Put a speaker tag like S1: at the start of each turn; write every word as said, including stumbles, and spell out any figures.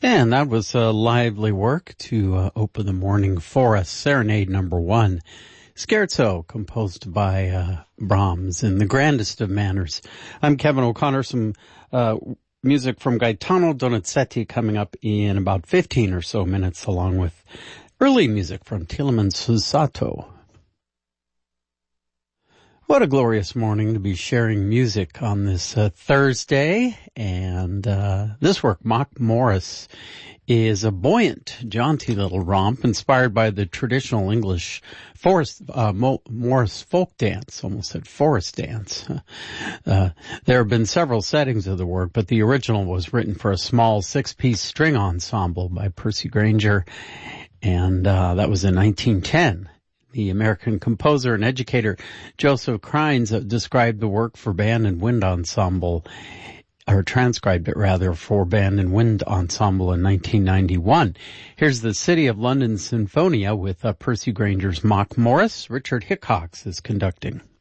S1: And that was a lively work to uh, open the morning for us. Serenade number one, Scherzo, composed by uh, Brahms in the grandest of manners. I'm Kevin O'Connor. Some uh, music from Gaetano Donizetti coming up in about fifteen or so minutes, along with early music from Telemann Susato. What a glorious morning to be sharing music on this uh, Thursday. And uh, this work, Mock Morris, is a buoyant, jaunty little romp inspired by the traditional English forest, uh, Mo- Morris folk dance, almost said forest dance. Uh, there have been several settings of the work, but the original was written for a small six-piece string ensemble by Percy Grainger, and uh, that was in nineteen ten. The American composer and educator Joseph Krynes described the work for band and wind ensemble, or transcribed it rather, for band and wind ensemble in nineteen ninety-one. Here's the City of London Sinfonia with uh, Percy Grainger's Mock Morris. Richard Hickox is conducting.